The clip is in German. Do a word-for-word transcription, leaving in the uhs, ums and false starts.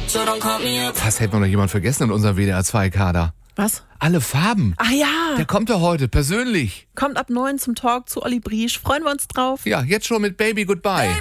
Was hätte noch jemand vergessen in unserem W D R zwei Kader? Was? Alle Farben. Ach ja. Der kommt ja heute, persönlich. Kommt ab neun zum Talk zu Olli Briesch. Freuen wir uns drauf. Ja, jetzt schon mit Baby Goodbye.